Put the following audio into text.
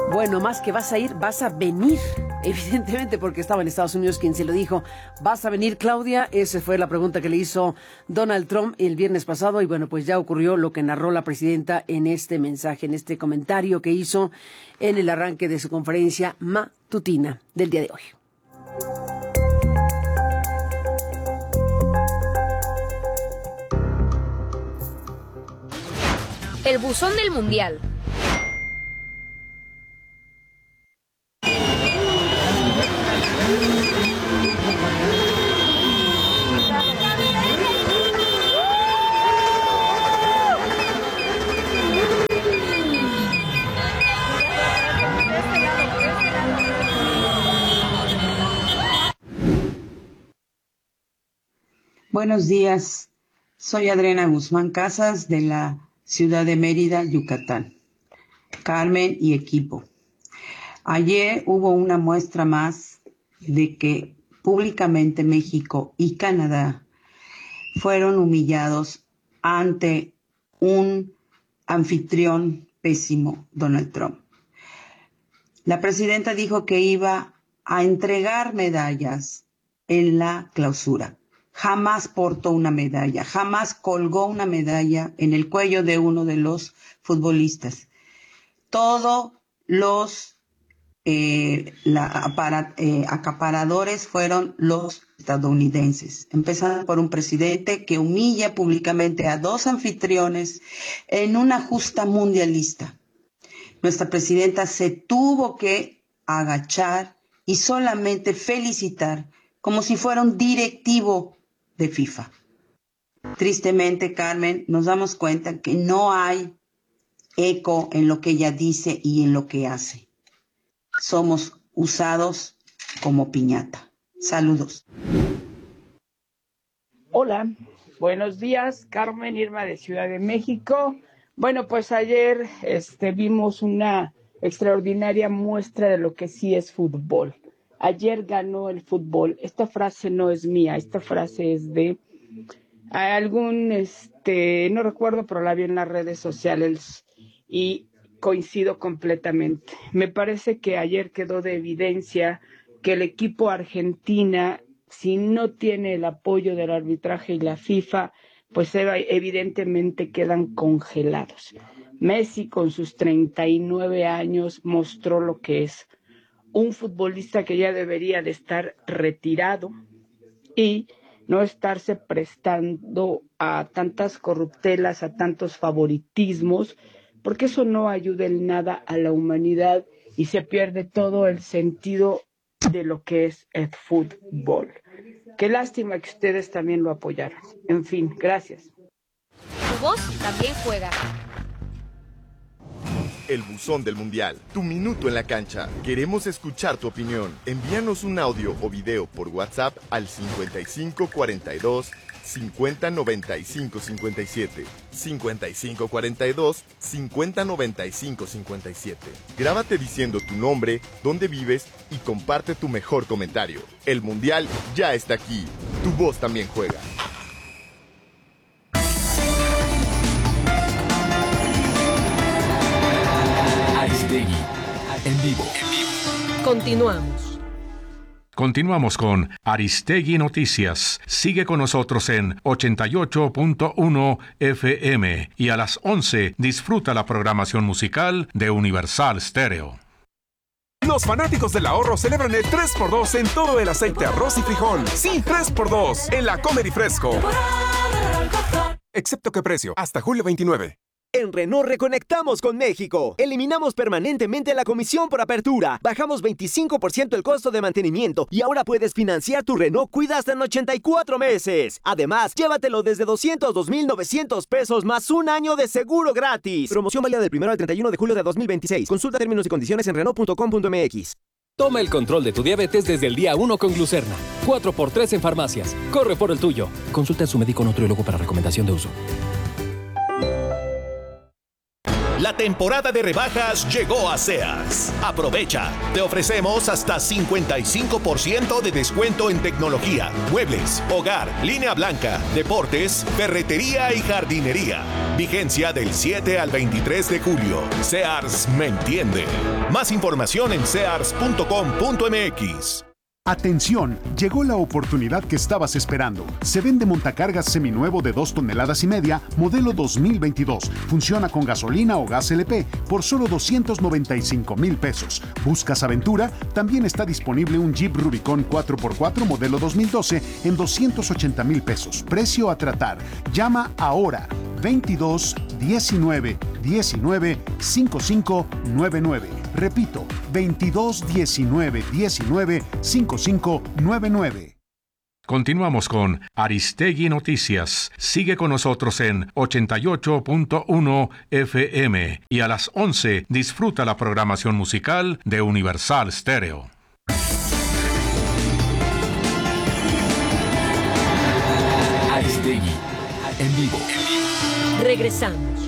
Bueno, más que vas a ir, vas a venir. Evidentemente, porque estaba en Estados Unidos quien se lo dijo. ¿Vas a venir, Claudia? Esa fue la pregunta que le hizo Donald Trump el viernes pasado. Y bueno, pues ya ocurrió lo que narró la presidenta en este mensaje, en este comentario que hizo en el arranque de su conferencia matutina del día de hoy. El buzón del Mundial. Buenos días, soy Adriana Guzmán Casas de la ciudad de Mérida, Yucatán. Carmen y equipo. Ayer hubo una muestra más de que públicamente México y Canadá fueron humillados ante un anfitrión pésimo, Donald Trump. La presidenta dijo que iba a entregar medallas en la clausura. Jamás portó una medalla, jamás colgó una medalla en el cuello de uno de los futbolistas. Todos los acaparadores fueron los estadounidenses, empezando por un presidente que humilla públicamente a dos anfitriones en una justa mundialista. Nuestra presidenta se tuvo que agachar y solamente felicitar como si fuera un directivo de FIFA. Tristemente, Carmen, nos damos cuenta que no hay eco en lo que ella dice y en lo que hace. Somos usados como piñata. Saludos. Hola, buenos días, Carmen Irma de Ciudad de México. Bueno, pues ayer vimos una extraordinaria muestra de lo que sí es fútbol. Ayer ganó el fútbol. Esta frase no es mía, esta frase es de algún, no recuerdo, pero la vi en las redes sociales y coincido completamente. Me parece que ayer quedó de evidencia que el equipo Argentina, si no tiene el apoyo del arbitraje y la FIFA, pues evidentemente quedan congelados. Messi, con sus 39 años, mostró lo que es un futbolista que ya debería de estar retirado y no estarse prestando a tantas corruptelas, a tantos favoritismos, porque eso no ayuda en nada a la humanidad y se pierde todo el sentido de lo que es el fútbol. Qué lástima que ustedes también lo apoyaron. En fin, gracias. Tu voz también juega. El buzón del Mundial, tu minuto en la cancha. Queremos escuchar tu opinión. Envíanos un audio o video por WhatsApp al 5542 5095 57. 5542 5095 57. Grábate diciendo tu nombre, dónde vives y comparte tu mejor comentario. El Mundial ya está aquí. Tu voz también juega. Aristegui, en vivo. Continuamos con Aristegui Noticias. Sigue con nosotros en 88.1 FM y a las 11 disfruta la programación musical de Universal Stereo. Los fanáticos del ahorro celebran el 3x2 en todo el aceite, arroz y frijol. Sí, 3x2 en la Comer y Fresco. Excepto que precio, hasta julio 29. En Renault reconectamos con México. Eliminamos permanentemente la comisión por apertura. Bajamos 25% el costo de mantenimiento y ahora puedes financiar tu Renault Cuida hasta en 84 meses. Además, llévatelo desde 202,900 pesos más un año de seguro gratis. Promoción válida del 1 al 31 de julio de 2026. Consulta términos y condiciones en Renault.com.mx. Toma el control de tu diabetes desde el día 1 con Glucerna. 4x3 en farmacias. Corre por el tuyo. Consulta a su médico nutriólogo para recomendación de uso. La temporada de rebajas llegó a Sears. Aprovecha. Te ofrecemos hasta 55% de descuento en tecnología, muebles, hogar, línea blanca, deportes, ferretería y jardinería. Vigencia del 7 al 23 de julio. Sears me entiende. Más información en sears.com.mx. Atención, llegó la oportunidad que estabas esperando. Se vende montacargas seminuevo de 2,5 toneladas, modelo 2022. Funciona con gasolina o gas LP por solo 295,000 pesos. ¿Buscas aventura? También está disponible un Jeep Rubicon 4x4 modelo 2012 en 280,000 pesos. Precio a tratar. Llama ahora. 22 19 19 5599. Repito, 22 19 19 5599. Continuamos con Aristegui Noticias. Sigue con nosotros en 88.1 FM y a las 11 disfruta la programación musical de Universal Stereo. Aristegui en vivo. Regresamos.